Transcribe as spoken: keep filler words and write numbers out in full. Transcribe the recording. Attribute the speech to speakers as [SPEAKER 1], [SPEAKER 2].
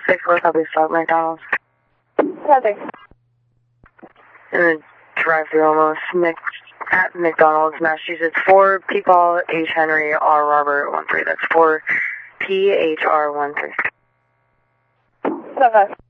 [SPEAKER 1] six four, copy, stop, McDonald's.
[SPEAKER 2] Copy.
[SPEAKER 1] In the drive-thru almost, Mc, at McDonald's, Massachusetts, four P-Paul H. Henry R. Robert one three. That's four P H R one three.
[SPEAKER 2] Copy.